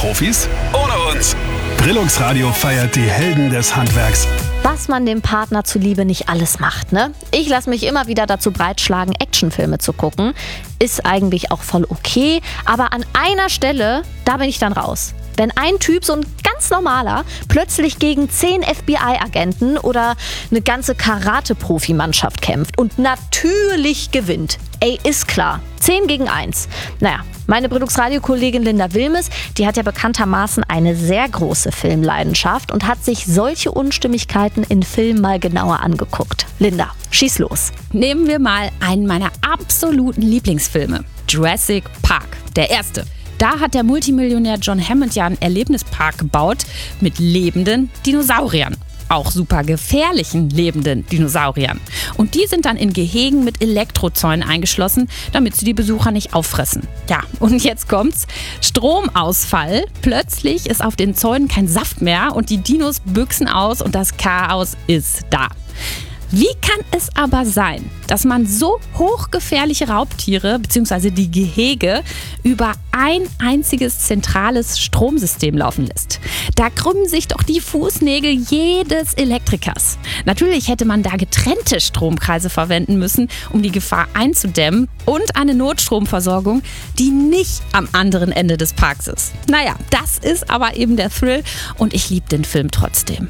Profis ohne uns. Brillux Radio feiert die Helden des Handwerks. Was man dem Partner zuliebe nicht alles macht, ne? Ich lasse mich immer wieder dazu breitschlagen, Actionfilme zu gucken. Ist eigentlich auch voll okay, aber an einer Stelle, da bin ich dann raus. Wenn ein Typ, so ein ganz normaler, plötzlich gegen 10 FBI-Agenten oder eine ganze Karate-Profimannschaft kämpft und natürlich gewinnt. Ey, ist klar. 10 gegen 1. Naja, meine Brillux-Radio-Kollegin Linda Wilmes, die hat ja bekanntermaßen eine sehr große Filmleidenschaft und hat sich solche Unstimmigkeiten in Filmen mal genauer angeguckt. Linda, schieß los. Nehmen wir mal einen meiner absoluten Lieblingsfilme. Jurassic Park, der erste. Da hat der Multimillionär John Hammond ja einen Erlebnispark gebaut mit lebenden Dinosauriern. Auch super gefährlichen lebenden Dinosauriern. Und die sind dann in Gehegen mit Elektrozäunen eingeschlossen, damit sie die Besucher nicht auffressen. Ja, und jetzt kommt's. Stromausfall. Plötzlich ist auf den Zäunen kein Saft mehr und die Dinos büchsen aus und das Chaos ist da. Wie kann es aber sein, dass man so hochgefährliche Raubtiere bzw. die Gehege über ein einziges zentrales Stromsystem laufen lässt? Da krümmen sich doch die Fußnägel jedes Elektrikers. Natürlich hätte man da getrennte Stromkreise verwenden müssen, um die Gefahr einzudämmen und eine Notstromversorgung, die nicht am anderen Ende des Parks ist. Naja, das ist aber eben der Thrill und ich liebe den Film trotzdem.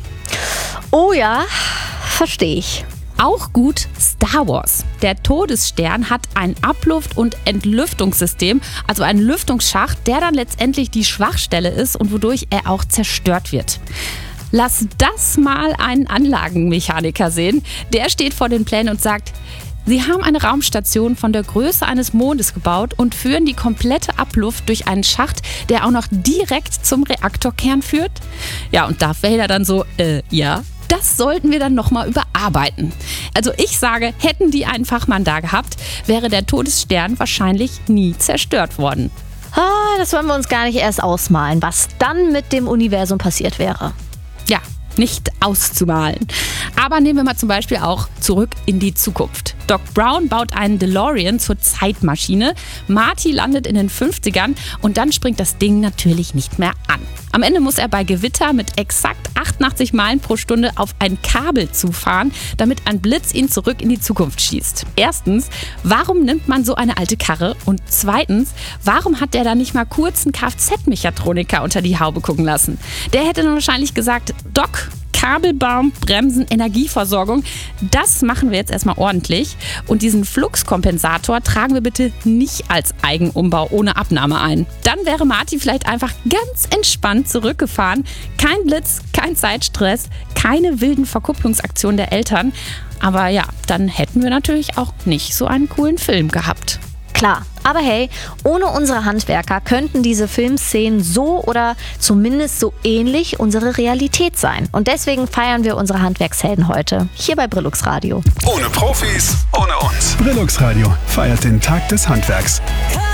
Oh ja, verstehe ich. Auch gut Star Wars. Der Todesstern hat ein Abluft- und Entlüftungssystem, also einen Lüftungsschacht, der dann letztendlich die Schwachstelle ist und wodurch er auch zerstört wird. Lass das mal einen Anlagenmechaniker sehen. Der steht vor den Plänen und sagt: Sie haben eine Raumstation von der Größe eines Mondes gebaut und führen die komplette Abluft durch einen Schacht, der auch noch direkt zum Reaktorkern führt? Ja, und Darth Vader dann so, ja. Das sollten wir dann nochmal überarbeiten. Also ich sage, hätten die einen Fachmann da gehabt, wäre der Todesstern wahrscheinlich nie zerstört worden. Das wollen wir uns gar nicht erst ausmalen, was dann mit dem Universum passiert wäre. Ja, nicht auszumalen. Aber nehmen wir mal zum Beispiel auch zurück in die Zukunft. Doc Brown baut einen DeLorean zur Zeitmaschine. Marty landet in den 50ern und dann springt das Ding natürlich nicht mehr an. Am Ende muss er bei Gewitter mit exakt 88 Meilen pro Stunde auf ein Kabel zufahren, damit ein Blitz ihn zurück in die Zukunft schießt. Erstens, warum nimmt man so eine alte Karre? Und zweitens, warum hat der da nicht mal kurz einen Kfz-Mechatroniker unter die Haube gucken lassen? Der hätte dann wahrscheinlich gesagt: Doc, Kabelbaum, Bremsen, Energieversorgung, das machen wir jetzt erstmal ordentlich. Und diesen Fluxkompensator tragen wir bitte nicht als Eigenumbau ohne Abnahme ein. Dann wäre Marty vielleicht einfach ganz entspannt zurückgefahren. Kein Blitz, kein Zeitstress, keine wilden Verkupplungsaktionen der Eltern. Aber ja, dann hätten wir natürlich auch nicht so einen coolen Film gehabt. Klar, aber hey, ohne unsere Handwerker könnten diese Filmszenen so oder zumindest so ähnlich unsere Realität sein. Und deswegen feiern wir unsere Handwerkshelden heute, hier bei Brillux Radio. Ohne Profis, ohne uns. Brillux Radio feiert den Tag des Handwerks.